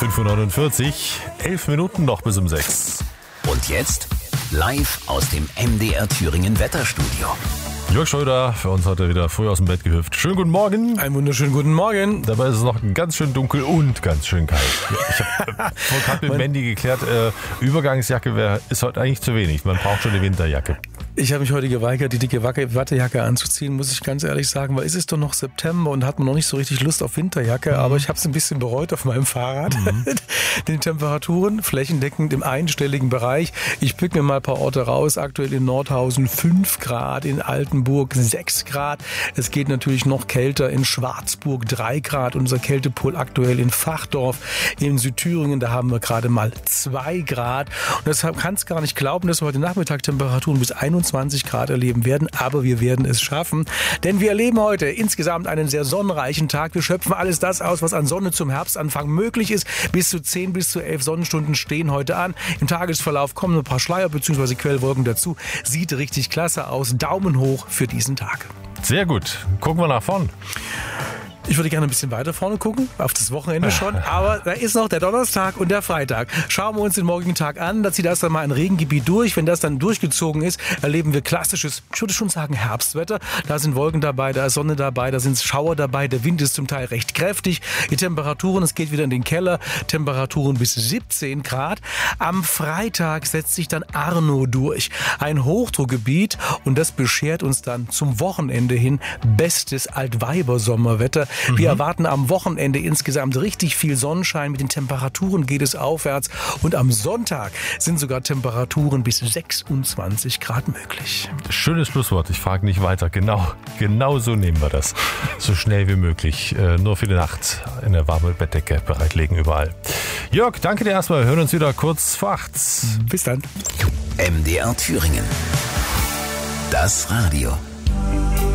5:49 Uhr, 11 Minuten noch bis um 6. Und jetzt live aus dem MDR Thüringen Wetterstudio. Jörg Schröder, für uns heute wieder früh aus dem Bett gehüpft. Schönen guten Morgen. Einen wunderschönen guten Morgen. Dabei ist es noch ganz schön dunkel und ganz schön kalt. Ich habe gerade mit Mandy geklärt, Übergangsjacke ist heute eigentlich zu wenig. Man braucht schon eine Winterjacke. Ich habe mich heute geweigert, die dicke Wattejacke anzuziehen, muss ich ganz ehrlich sagen, weil es ist doch noch September und hat man noch nicht so richtig Lust auf Winterjacke, aber ich habe es ein bisschen bereut auf meinem Fahrrad. Den Temperaturen flächendeckend im einstelligen Bereich. Ich pick mir mal ein paar Orte raus. Aktuell in Nordhausen 5 Grad, in Altenburg 6 Grad. Es geht natürlich noch kälter in Schwarzburg 3 Grad. Unser Kältepol aktuell in Vachdorf in Südthüringen, da haben wir gerade mal 2 Grad. Und deshalb kann es gar nicht glauben, dass wir heute Nachmittag Temperaturen bis 21 Grad erleben werden, aber wir werden es schaffen, denn wir erleben heute insgesamt einen sehr sonnenreichen Tag. Wir schöpfen alles das aus, was an Sonne zum Herbstanfang möglich ist. Bis zu 10 bis zu 11 Sonnenstunden stehen heute an. Im Tagesverlauf kommen ein paar Schleier bzw. Quellwolken dazu. Sieht richtig klasse aus. Daumen hoch für diesen Tag. Sehr gut. Gucken wir nach vorn. Ich würde gerne ein bisschen weiter vorne gucken, auf das Wochenende schon, aber da ist noch der Donnerstag und der Freitag. Schauen wir uns den morgigen Tag an, da zieht erst einmal ein Regengebiet durch. Wenn das dann durchgezogen ist, erleben wir klassisches, ich würde schon sagen Herbstwetter. Da sind Wolken dabei, da ist Sonne dabei, da sind Schauer dabei, der Wind ist zum Teil recht kräftig. Die Temperaturen, es geht wieder in den Keller, Temperaturen bis 17 Grad. Am Freitag setzt sich dann Arno durch, ein Hochdruckgebiet, und das beschert uns dann zum Wochenende hin bestes Altweibersommerwetter. Wir erwarten am Wochenende insgesamt richtig viel Sonnenschein. Mit den Temperaturen geht es aufwärts. Und am Sonntag sind sogar Temperaturen bis 26 Grad möglich. Schönes Schlusswort. Ich frage nicht weiter. Genau so nehmen wir das. So schnell wie möglich. Nur für die Nacht eine warme Bettdecke bereitlegen überall. Jörg, danke dir erstmal. Wir hören uns wieder kurz vor 8. Bis dann. MDR Thüringen. Das Radio.